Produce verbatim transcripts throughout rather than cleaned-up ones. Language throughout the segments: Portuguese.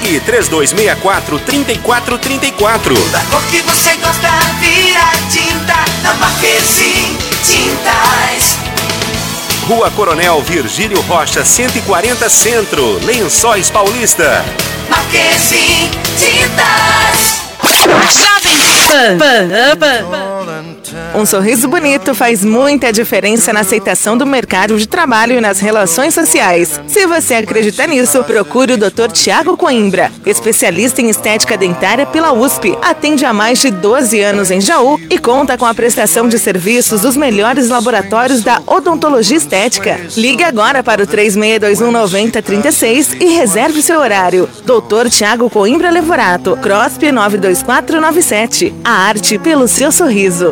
Ligue três dois seis quatro, três quatro três quatro. Da cor que você gosta, vira tinta na Marquezine Tintas. Rua Coronel Virgílio Rocha, cento e quarenta Centro, Lençóis Paulista. Marquezine Tintas. Jovem Pan, Pan, Pan. Um sorriso bonito faz muita diferença na aceitação do mercado de trabalho e nas relações sociais. Se você acredita nisso, procure o doutor Tiago Coimbra, especialista em estética dentária pela U S P. Atende há mais de doze anos em Jaú e conta com a prestação de serviços dos melhores laboratórios da odontologia estética. Ligue agora para o três seis dois um, nove zero três seis e reserve seu horário. doutor Tiago Coimbra Levorato, C R O S P nove dois quatro nove sete. A arte pelo seu sorriso.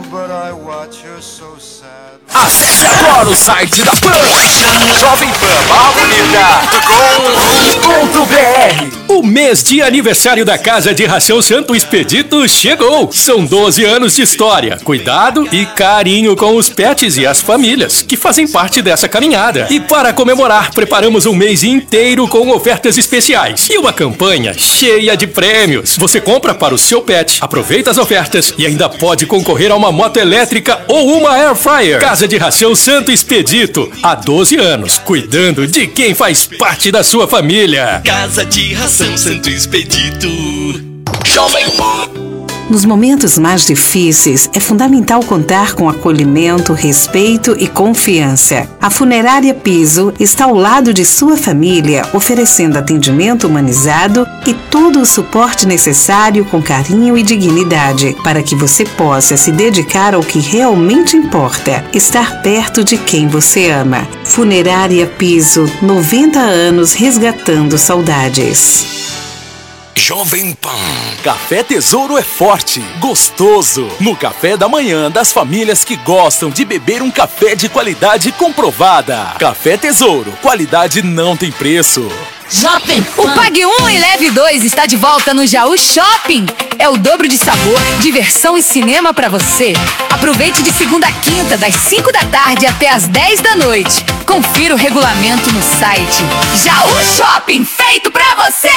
Acesse agora o site da Pan, jovem pan barra bonita ponto com ponto br. O mês de aniversário da Casa de Ração Santo Expedito chegou. São doze anos de história, cuidado e carinho com os pets e as famílias que fazem parte dessa caminhada. E para comemorar, preparamos um mês inteiro com ofertas especiais e uma campanha cheia de prêmios. Você compra para o seu pet, aproveita as ofertas e ainda pode concorrer a uma moto elétrica ou uma air fryer. Casa de Ração Santo Expedito, há doze anos, cuidando de quem faz parte da sua família. Casa de Ração Santo Expedito. Jovem Pan. Nos momentos mais difíceis, é fundamental contar com acolhimento, respeito e confiança. A Funerária Piso está ao lado de sua família, oferecendo atendimento humanizado e todo o suporte necessário com carinho e dignidade, para que você possa se dedicar ao que realmente importa, estar perto de quem você ama. Funerária Piso, noventa anos resgatando saudades. Jovem Pan. Café Tesouro é forte, gostoso. No café da manhã das famílias que gostam de beber um café de qualidade comprovada. Café Tesouro, qualidade não tem preço. Jovem Pan. O Pague um e Leve dois está de volta no Jaú Shopping. É o dobro de sabor, diversão e cinema pra você. Aproveite de segunda a quinta, das cinco da tarde até as dez da noite. Confira o regulamento no site. Jaú Shopping, feito pra você.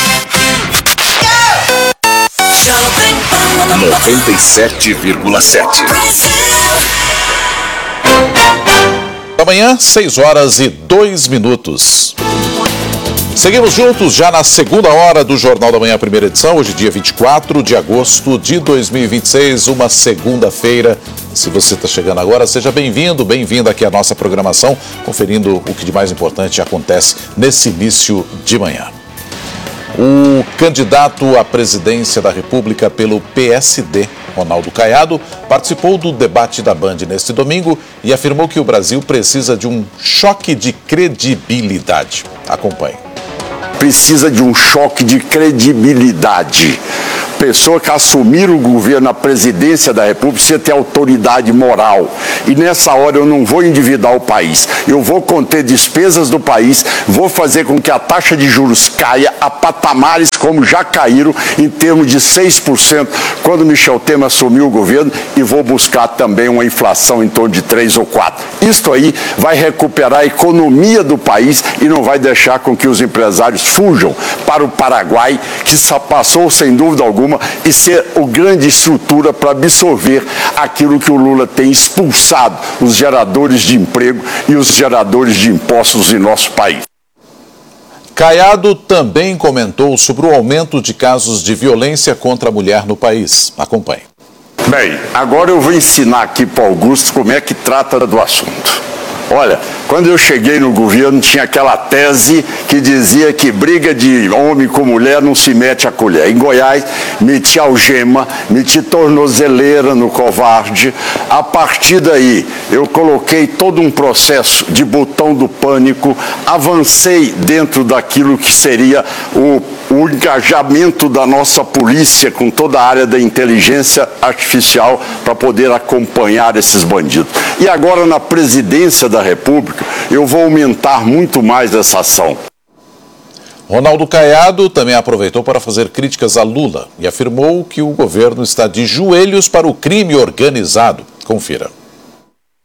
noventa e sete vírgula sete. Amanhã, seis horas e dois minutos. Seguimos juntos já na segunda hora do Jornal da Manhã, primeira edição, hoje dia vinte e quatro de agosto de dois mil e vinte e seis, uma segunda-feira. Se você está chegando agora, seja bem-vindo, bem-vinda aqui à nossa programação, conferindo o que de mais importante acontece nesse início de manhã. O candidato à presidência da República pelo P S D, Ronaldo Caiado, participou do debate da Band neste domingo e afirmou que o Brasil precisa de um choque de credibilidade. Acompanhe. Precisa de um choque de credibilidade. Pessoa que assumir o governo, a presidência da República, precisa ter autoridade moral. E nessa hora eu não vou endividar o país. Eu vou conter despesas do país, vou fazer com que a taxa de juros caia a patamares como já caíram, em termos de seis por cento, quando Michel Temer assumiu o governo, e vou buscar também uma inflação em torno de três ou quatro. Isto aí vai recuperar a economia do país e não vai deixar com que os empresários fujam para o Paraguai, que passou, sem dúvida alguma, e ser a grande estrutura para absorver aquilo que o Lula tem expulsado, os geradores de emprego e os geradores de impostos em nosso país. Caiado também comentou sobre o aumento de casos de violência contra a mulher no país. Acompanhe. Bem, agora eu vou ensinar aqui para o Augusto como é que trata do assunto. Olha, quando eu cheguei no governo, tinha aquela tese que dizia que briga de homem com mulher não se mete a colher. Em Goiás, meti algema, meti tornozeleira no covarde. A partir daí, eu coloquei todo um processo de botão do pânico, avancei dentro daquilo que seria o, o engajamento da nossa polícia com toda a área da inteligência artificial para poder acompanhar esses bandidos. E agora, na presidência da República, eu vou aumentar muito mais essa ação. Ronaldo Caiado também aproveitou para fazer críticas a Lula e afirmou que o governo está de joelhos para o crime organizado. Confira.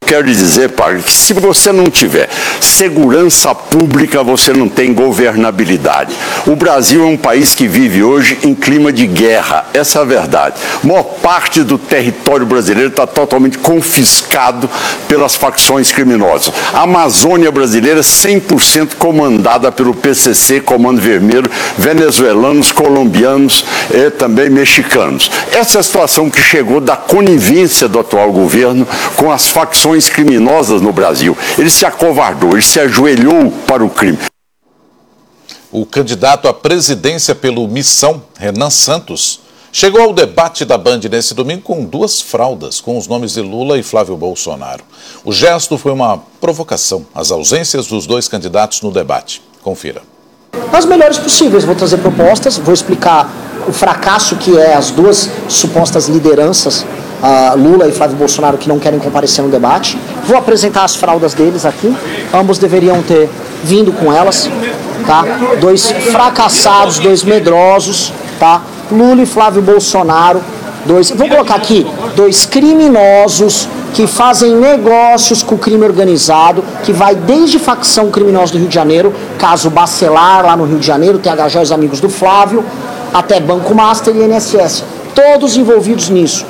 Quero lhe dizer, padre, que se você não tiver segurança pública, você não tem governabilidade. O Brasil é um país que vive hoje em clima de guerra, essa é a verdade. A maior parte do território brasileiro está totalmente confiscado pelas facções criminosas. A Amazônia brasileira é cem por cento comandada pelo P C C, Comando Vermelho, venezuelanos, colombianos e também mexicanos. Essa é a situação que chegou da conivência do atual governo com as facções criminosas no Brasil. Ele se acovardou, ele se ajoelhou para o crime. O candidato à presidência pelo Missão, Renan Santos, chegou ao debate da Band nesse domingo com duas fraldas, com os nomes de Lula e Flávio Bolsonaro. O gesto foi uma provocação às ausências dos dois candidatos no debate. Confira. As melhores possíveis, vou trazer propostas, vou explicar o fracasso que é as duas supostas lideranças, Uh, Lula e Flávio Bolsonaro, que não querem comparecer no debate. Vou apresentar as fraldas deles aqui. Ambos deveriam ter vindo com elas, tá? Dois fracassados, dois medrosos, tá? Lula e Flávio Bolsonaro, dois... Vou colocar aqui, dois criminosos que fazem negócios com o crime organizado, que vai desde facção criminosa do Rio de Janeiro, caso Bacelar, lá no Rio de Janeiro, T H J, os amigos do Flávio, até Banco Master e I N S S. Todos envolvidos nisso.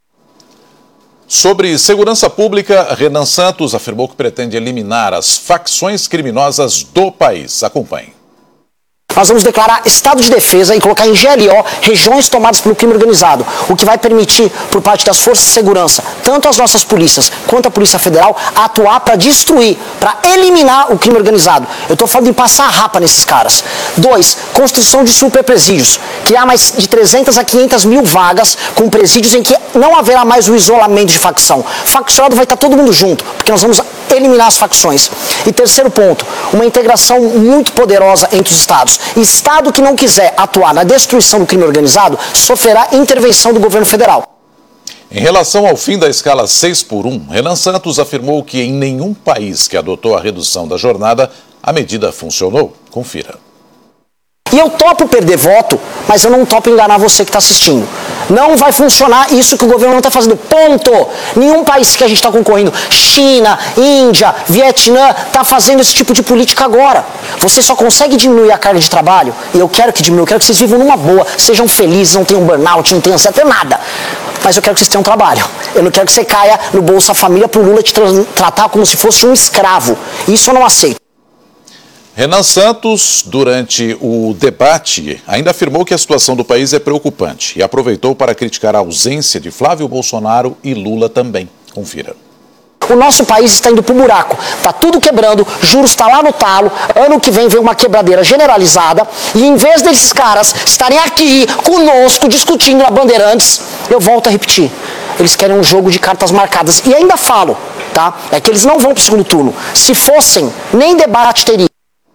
Sobre segurança pública, Renan Santos afirmou que pretende eliminar as facções criminosas do país. Acompanhe. Nós vamos declarar estado de defesa e colocar em G L O regiões tomadas pelo crime organizado, o que vai permitir, por parte das forças de segurança, tanto as nossas polícias quanto a Polícia Federal, atuar para destruir, para eliminar o crime organizado. Eu estou falando de passar a rapa nesses caras. Dois, construção de superpresídios, criar mais de trezentas a quinhentas mil vagas com presídios em que não haverá mais o isolamento de facção. Faccionado vai estar todo mundo junto, porque nós vamos eliminar as facções. E terceiro ponto, uma integração muito poderosa entre os estados. Estado que não quiser atuar na destruição do crime organizado sofrerá intervenção do governo federal. Em relação ao fim da escala seis por um, Renan Santos afirmou que em nenhum país que adotou a redução da jornada, a medida funcionou. Confira. E eu topo perder voto, mas eu não topo enganar você que está assistindo. Não vai funcionar isso que o governo não está fazendo. Ponto. Nenhum país que a gente está concorrendo, China, Índia, Vietnã, está fazendo esse tipo de política agora. Você só consegue diminuir a carga de trabalho, e eu quero que diminua, eu quero que vocês vivam numa boa, sejam felizes, não tenham burnout, não tenham até nada. Mas eu quero que vocês tenham trabalho. Eu não quero que você caia no Bolsa Família para o Lula te tra tratar como se fosse um escravo. Isso eu não aceito. Renan Santos, durante o debate, ainda afirmou que a situação do país é preocupante e aproveitou para criticar a ausência de Flávio Bolsonaro e Lula também. Confira. O nosso país está indo para o buraco, está tudo quebrando, juros está lá no talo, ano que vem vem uma quebradeira generalizada, e em vez desses caras estarem aqui conosco discutindo na Bandeirantes, eu volto a repetir, eles querem um jogo de cartas marcadas. E ainda falo, tá? É que eles não vão para o segundo turno. Se fossem, nem debate teria.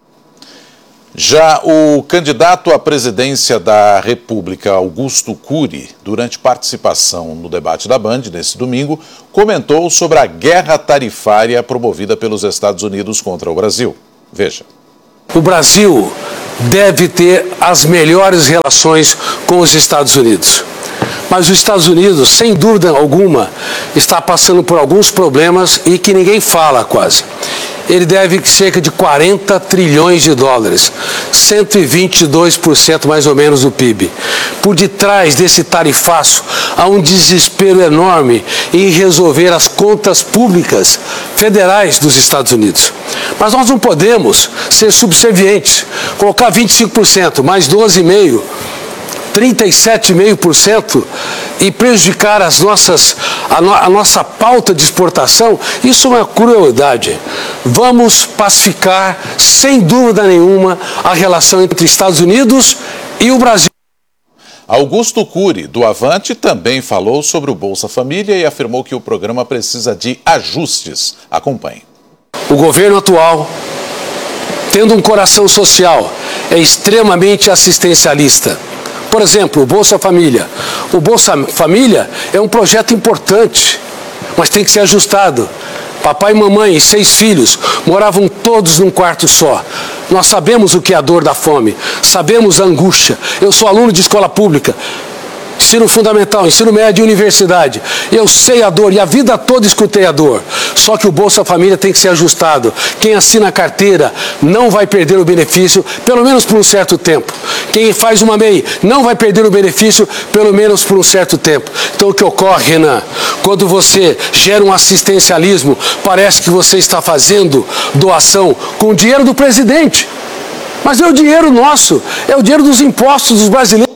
Já o candidato à presidência da República, Augusto Cury, durante participação no debate da Band nesse domingo, comentou sobre a guerra tarifária promovida pelos Estados Unidos contra o Brasil. Veja. O Brasil deve ter as melhores relações com os Estados Unidos. Mas os Estados Unidos, sem dúvida alguma, está passando por alguns problemas e que ninguém fala quase. Ele deve cerca de quarenta trilhões de dólares, cento e vinte e dois por cento mais ou menos do P I B. Por detrás desse tarifaço há um desespero enorme em resolver as contas públicas federais dos Estados Unidos. Mas nós não podemos ser subservientes, colocar vinte e cinco por cento mais doze vírgula cinco por cento, trinta e sete vírgula cinco por cento e prejudicar as nossas, a, no, a nossa pauta de exportação, isso é uma crueldade. Vamos pacificar, sem dúvida nenhuma, a relação entre Estados Unidos e o Brasil. Augusto Cury, do Avante, também falou sobre o Bolsa Família e afirmou que o programa precisa de ajustes. Acompanhe. O governo atual, tendo um coração social, é extremamente assistencialista. Por exemplo, o Bolsa Família. O Bolsa Família é um projeto importante, mas tem que ser ajustado. Papai e mamãe e seis filhos moravam todos num quarto só. Nós sabemos o que é a dor da fome, sabemos a angústia. Eu sou aluno de escola pública. ensino fundamental, ensino médio e universidade. Eu sei a dor e a vida toda escutei a dor. Só que o Bolsa Família tem que ser ajustado. Quem assina a carteira não vai perder o benefício, pelo menos por um certo tempo. Quem faz uma M E I não vai perder o benefício, pelo menos por um certo tempo. Então o que ocorre, Renan, quando você gera um assistencialismo, parece que você está fazendo doação com o dinheiro do presidente. Mas é o dinheiro nosso, é o dinheiro dos impostos dos brasileiros.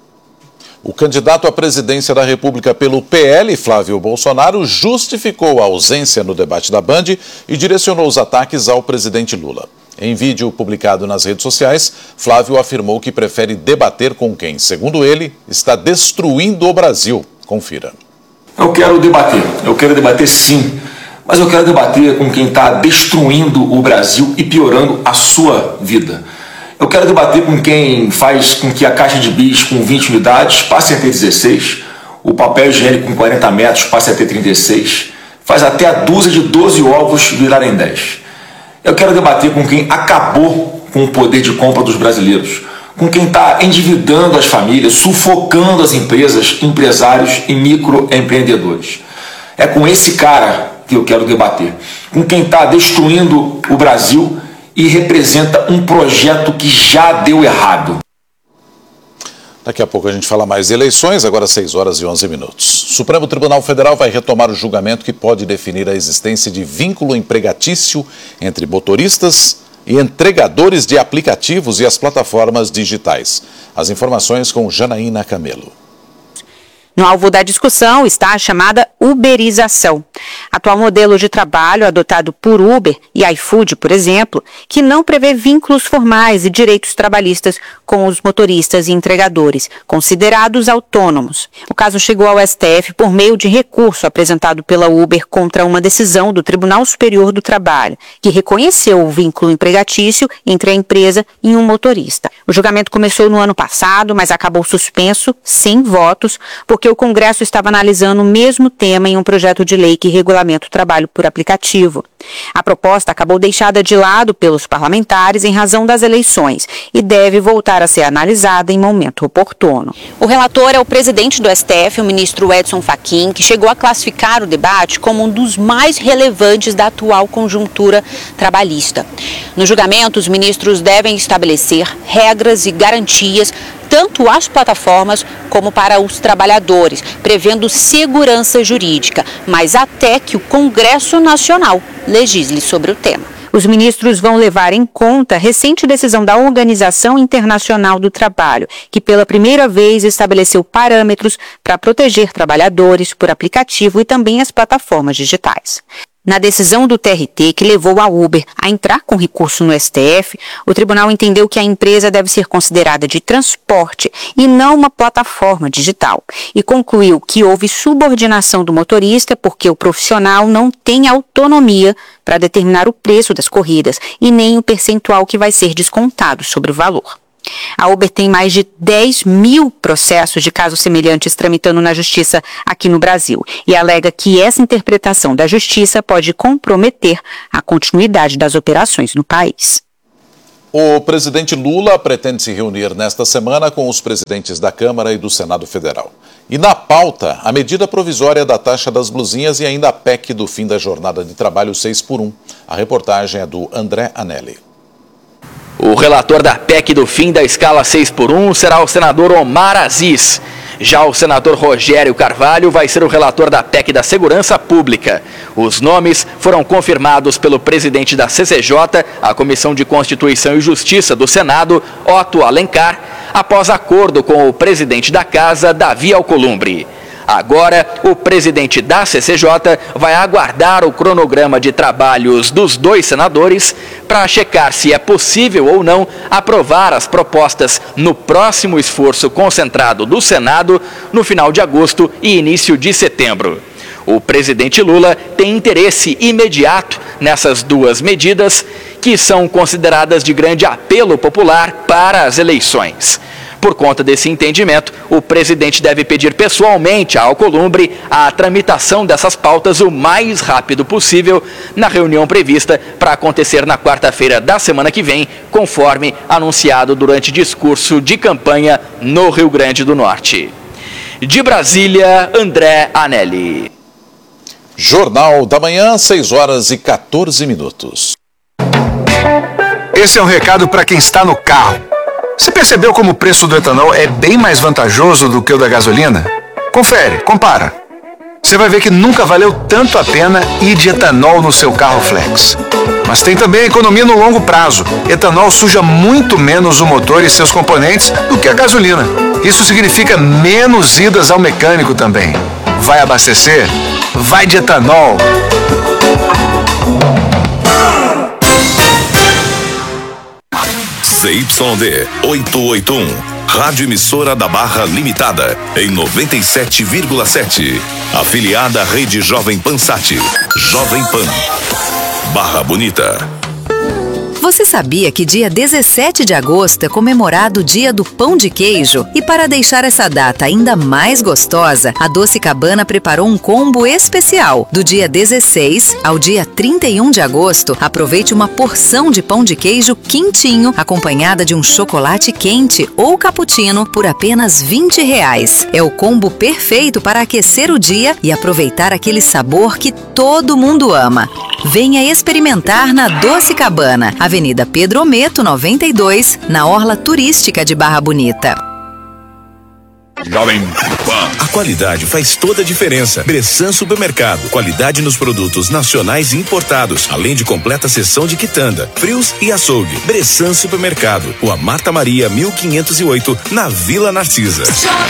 O candidato à presidência da República pelo P L, Flávio Bolsonaro, justificou a ausência no debate da Band e direcionou os ataques ao presidente Lula. Em vídeo publicado nas redes sociais, Flávio afirmou que prefere debater com quem, segundo ele, está destruindo o Brasil. Confira. Eu quero debater, eu quero debater sim, mas eu quero debater com quem está destruindo o Brasil e piorando a sua vida. Eu quero debater com quem faz com que a caixa de bis com vinte unidades passe a ter dezesseis, o papel higiênico com quarenta metros passe a ter trinta e seis, faz até a dúzia de doze ovos virarem dez. Eu quero debater com quem acabou com o poder de compra dos brasileiros, com quem está endividando as famílias, sufocando as empresas, empresários e microempreendedores. É com esse cara que eu quero debater, com quem está destruindo o Brasil e representa um projeto que já deu errado. Daqui a pouco a gente fala mais de eleições, agora seis horas e onze minutos. O Supremo Tribunal Federal vai retomar o julgamento que pode definir a existência de vínculo empregatício entre motoristas e entregadores de aplicativos e as plataformas digitais. As informações com Janaína Camelo. No alvo da discussão está a chamada uberização. Atual modelo de trabalho adotado por Uber e iFood, por exemplo, que não prevê vínculos formais e direitos trabalhistas com os motoristas e entregadores, considerados autônomos. O caso chegou ao S T F por meio de recurso apresentado pela Uber contra uma decisão do Tribunal Superior do Trabalho, que reconheceu o vínculo empregatício entre a empresa e um motorista. O julgamento começou no ano passado, mas acabou suspenso, sem votos, porque o Congresso estava analisando o mesmo tema em um projeto de lei que regulamenta o trabalho por aplicativo. A proposta acabou deixada de lado pelos parlamentares em razão das eleições e deve voltar a ser analisada em momento oportuno. O relator é o presidente do S T F, o ministro Edson Fachin, que chegou a classificar o debate como um dos mais relevantes da atual conjuntura trabalhista. No julgamento, os ministros devem estabelecer regras e garantias tanto às plataformas como para os trabalhadores, prevendo segurança jurídica, mas até que o Congresso Nacional legisle sobre o tema. Os ministros vão levar em conta a recente decisão da Organização Internacional do Trabalho, que pela primeira vez estabeleceu parâmetros para proteger trabalhadores por aplicativo e também as plataformas digitais. Na decisão do T R T, que levou a Uber a entrar com recurso no S T F, o tribunal entendeu que a empresa deve ser considerada de transporte e não uma plataforma digital, e concluiu que houve subordinação do motorista porque o profissional não tem autonomia para determinar o preço das corridas e nem o percentual que vai ser descontado sobre o valor. A Uber tem mais de dez mil processos de casos semelhantes tramitando na Justiça aqui no Brasil e alega que essa interpretação da Justiça pode comprometer a continuidade das operações no país. O presidente Lula pretende se reunir nesta semana com os presidentes da Câmara e do Senado Federal. E na pauta, a medida provisória da taxa das blusinhas e ainda a P E C do fim da jornada de trabalho seis por um. A reportagem é do André Anelli. O relator da P E C do fim da escala seis por um será o senador Omar Aziz. Já o senador Rogério Carvalho vai ser o relator da P E C da Segurança Pública. Os nomes foram confirmados pelo presidente da C C J, a Comissão de Constituição e Justiça do Senado, Otto Alencar, após acordo com o presidente da Casa, Davi Alcolumbre. Agora, o presidente da C C J vai aguardar o cronograma de trabalhos dos dois senadores para checar se é possível ou não aprovar as propostas no próximo esforço concentrado do Senado no final de agosto e início de setembro. O presidente Lula tem interesse imediato nessas duas medidas, que são consideradas de grande apelo popular para as eleições. Por conta desse entendimento, o presidente deve pedir pessoalmente a Alcolumbre a tramitação dessas pautas o mais rápido possível na reunião prevista para acontecer na quarta-feira da semana que vem, conforme anunciado durante discurso de campanha no Rio Grande do Norte. De Brasília, André Anelli. Jornal da Manhã, seis horas e quatorze minutos. Esse é um recado para quem está no carro. Você percebeu como o preço do etanol é bem mais vantajoso do que o da gasolina? Confere, compara. Você vai ver que nunca valeu tanto a pena ir de etanol no seu carro flex. Mas tem também a economia no longo prazo. Etanol suja muito menos o motor e seus componentes do que a gasolina. Isso significa menos idas ao mecânico também. Vai abastecer? Vai de etanol. C Y D oitocentos e oitenta e um, Rádio Emissora da Barra Limitada, em noventa e sete vírgula sete. Afiliada à Rede Jovem Pan Sat. Jovem Pan. Barra Bonita. Você sabia que dia dezessete de agosto é comemorado o Dia do Pão de Queijo? E para deixar essa data ainda mais gostosa, a Doce Cabana preparou um combo especial. Do dia dezesseis ao dia trinta e um de agosto, aproveite uma porção de pão de queijo quentinho, acompanhada de um chocolate quente ou cappuccino por apenas vinte reais. É o combo perfeito para aquecer o dia e aproveitar aquele sabor que todo mundo ama. Venha experimentar na Doce Cabana, Avenida Pedro Ometo, noventa e dois, na Orla Turística de Barra Bonita. Jovem Pan. A qualidade faz toda a diferença. Bressan Supermercado. Qualidade nos produtos nacionais e importados, além de completa seção de quitanda, frios e açougue. Bressan Supermercado. Rua Marta Maria, mil quinhentos e oito, na Vila Narcisa.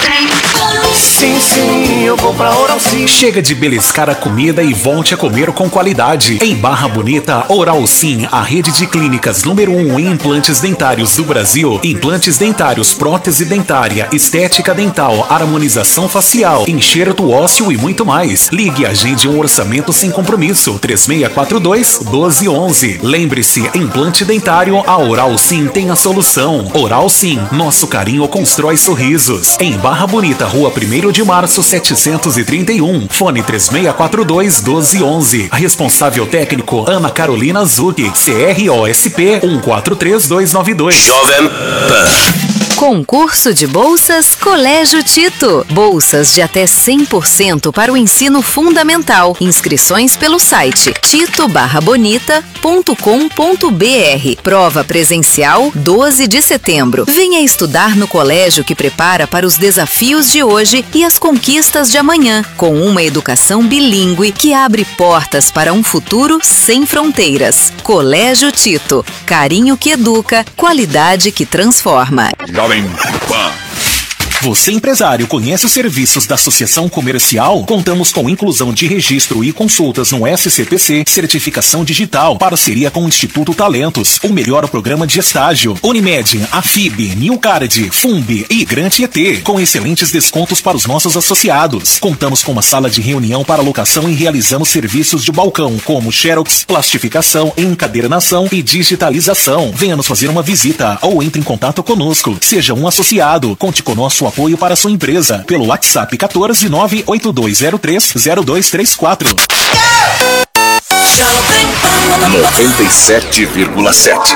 Sim, sim, eu vou pra Oral Sim. Chega de beliscar a comida e volte a comer com qualidade. Em Barra Bonita, Oral Sim, a rede de clínicas número um em implantes dentários do Brasil. Implantes dentários, prótese dentária, estética dental, harmonização facial, enxerto ósseo e muito mais. Ligue e agende um orçamento sem compromisso. três seis quatro dois, um dois um um. Lembre-se, implante dentário, a Oral Sim tem a solução. Oral Sim, nosso carinho constrói sorrisos. Em Barra Bonita, Rua primeiro de março, setecentos e trinta e um. Fone três seis quatro dois, um dois um um. Responsável técnico, Ana Carolina Zucchi. C R O S P um quatro três dois nove dois. Jovem Pan. Concurso de bolsas Colégio Tito. Bolsas de até cem por cento para o ensino fundamental. Inscrições pelo site tito barra bonita ponto com ponto br. Prova presencial doze de setembro. Venha estudar no colégio que prepara para os desafios de hoje e as conquistas de amanhã, com uma educação bilíngue que abre portas para um futuro sem fronteiras. Colégio Tito. Carinho que educa, qualidade que transforma. Jovem Pan. Você, empresário, conhece os serviços da Associação Comercial? Contamos com inclusão de registro e consultas no S C P C, certificação digital, parceria com o Instituto Talentos, o melhor programa de estágio, Unimed, Afib, Newcard, Fumb e Grant E T, com excelentes descontos para os nossos associados. Contamos com uma sala de reunião para locação e realizamos serviços de balcão, como xerox, plastificação, encadernação e digitalização. Venha nos fazer uma visita ou entre em contato conosco. Seja um associado. Conte com nosso apoio para sua empresa pelo WhatsApp quatorze, nove oito dois zero três, zero dois três quatro. noventa e sete vírgula sete.